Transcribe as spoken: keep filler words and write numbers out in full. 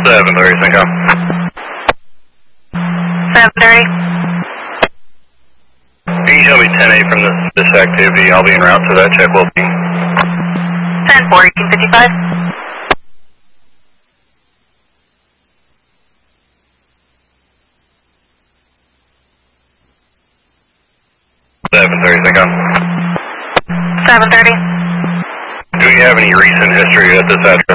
seven thirty, Cinco. seven thirty. Can you tell me ten eight from this, this activity? I'll be en route to that check will be. ten four, eighteen fifty-five. seven thirty, Cinco. seven thirty. Do you have any recent history at this address?